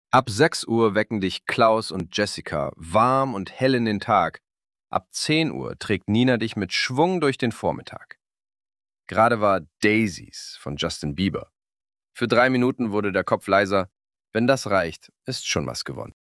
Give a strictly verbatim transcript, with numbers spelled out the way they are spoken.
Ab sechs Uhr wecken dich Klaus und Jessica warm und hell in den Tag. Ab zehn Uhr trägt Nina dich mit Schwung durch den Vormittag. Gerade war Daisies von Justin Bieber. Für drei Minuten wurde der Kopf leiser. Wenn das reicht, ist schon was gewonnen.